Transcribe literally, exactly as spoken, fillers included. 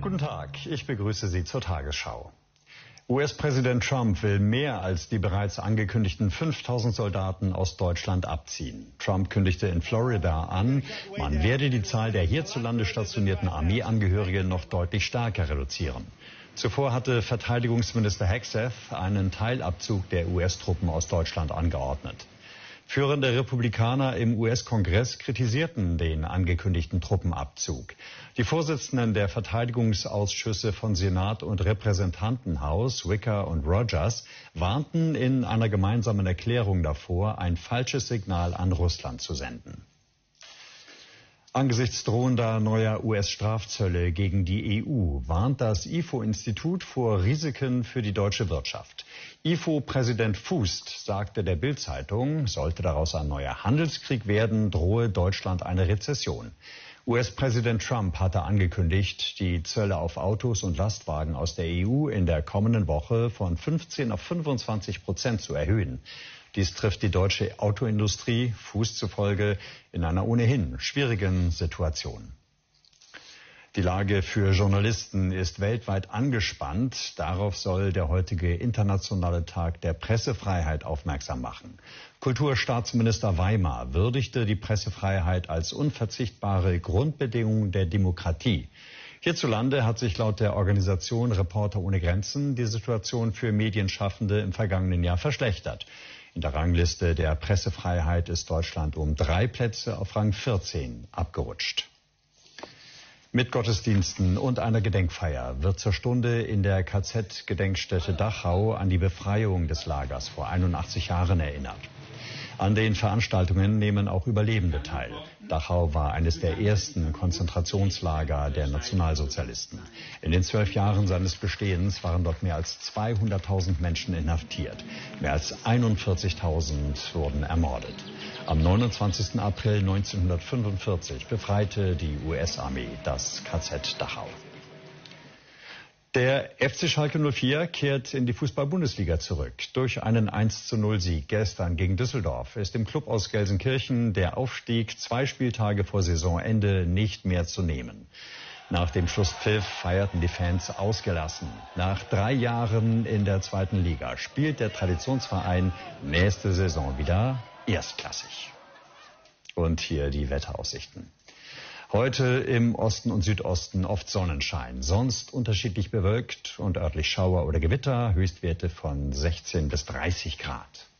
Guten Tag, ich begrüße Sie zur Tagesschau. U S-Präsident Trump will mehr als die bereits angekündigten fünftausend Soldaten aus Deutschland abziehen. Trump kündigte in Florida an, man werde die Zahl der hierzulande stationierten Armeeangehörigen noch deutlich stärker reduzieren. Zuvor hatte Verteidigungsminister Hegseth einen Teilabzug der U S-Truppen aus Deutschland angeordnet. Führende Republikaner im U S-Kongress kritisierten den angekündigten Truppenabzug. Die Vorsitzenden der Verteidigungsausschüsse von Senat und Repräsentantenhaus, Wicker und Rogers, warnten in einer gemeinsamen Erklärung davor, ein falsches Signal an Russland zu senden. Angesichts drohender neuer U S-Strafzölle gegen die E U warnt das I F O-Institut vor Risiken für die deutsche Wirtschaft. I F O-Präsident Fuest sagte der Bild-Zeitung, sollte daraus ein neuer Handelskrieg werden, drohe Deutschland eine Rezession. U S-Präsident Trump hatte angekündigt, die Zölle auf Autos und Lastwagen aus der E U in der kommenden Woche von fünfzehn auf fünfundzwanzig Prozent zu erhöhen. Dies trifft die deutsche Autoindustrie, Fuest zufolge, in einer ohnehin schwierigen Situation. Die Lage für Journalisten ist weltweit angespannt. Darauf soll der heutige internationale Tag der Pressefreiheit aufmerksam machen. Kulturstaatsminister Weimar würdigte die Pressefreiheit als unverzichtbare Grundbedingung der Demokratie. Hierzulande hat sich laut der Organisation Reporter ohne Grenzen die Situation für Medienschaffende im vergangenen Jahr verschlechtert. In der Rangliste der Pressefreiheit ist Deutschland um drei Plätze auf Rang vierzehn abgerutscht. Mit Gottesdiensten und einer Gedenkfeier wird zur Stunde in der K Z-Gedenkstätte Dachau an die Befreiung des Lagers vor einundachtzig Jahren erinnert. An den Veranstaltungen nehmen auch Überlebende teil. Dachau war eines der ersten Konzentrationslager der Nationalsozialisten. In den zwölf Jahren seines Bestehens waren dort mehr als zweihunderttausend Menschen inhaftiert. Mehr als einundvierzigtausend wurden ermordet. Am neunundzwanzigsten April neunzehnhundertfünfundvierzig befreite die U S-Armee das K Z Dachau. Der F C Schalke null vier kehrt in die Fußball-Bundesliga zurück. Durch einen eins zu null Sieg gestern gegen Düsseldorf ist dem Klub aus Gelsenkirchen der Aufstieg zwei Spieltage vor Saisonende nicht mehr zu nehmen. Nach dem Schlusspfiff feierten die Fans ausgelassen. Nach drei Jahren in der zweiten Liga spielt der Traditionsverein nächste Saison wieder erstklassig. Und hier die Wetteraussichten. Heute im Osten und Südosten oft Sonnenschein, sonst unterschiedlich bewölkt und örtlich Schauer oder Gewitter, Höchstwerte von sechzehn bis dreißig Grad.